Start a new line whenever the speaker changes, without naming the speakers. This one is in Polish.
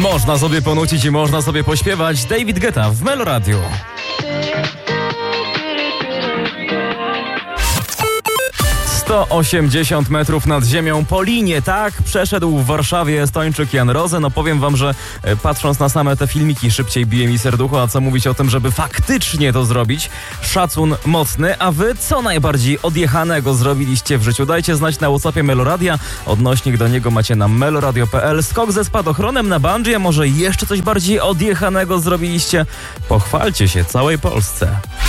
Można sobie ponucić i można sobie pośpiewać. David Guetta w Meloradiu. 180 metrów nad ziemią po linie, tak? Przeszedł w Warszawie Estończyk Jan Rose. No powiem wam, że patrząc na same te filmiki, szybciej bije mi serducho, a co mówić o tym, żeby faktycznie to zrobić. Szacun mocny, a wy co najbardziej odjechanego zrobiliście w życiu? Dajcie znać na WhatsAppie Meloradia. Odnośnik do niego macie na meloradio.pl. Skok ze spadochronem na bungee, a może jeszcze coś bardziej odjechanego zrobiliście? Pochwalcie się całej Polsce.